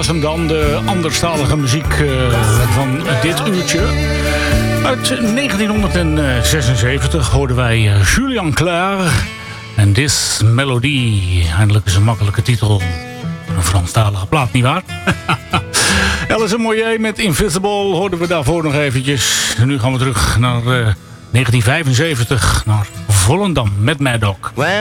was hem dan, de anderstalige muziek van dit uurtje. Uit 1976 hoorden wij Julien Clerc en This Melody. Eindelijk is een makkelijke titel van een Franstalige plaat, nietwaar? Alice Moyet met Invisible hoorden we daarvoor nog eventjes. En nu gaan we terug naar 1975, naar Volendam met Mad Dog.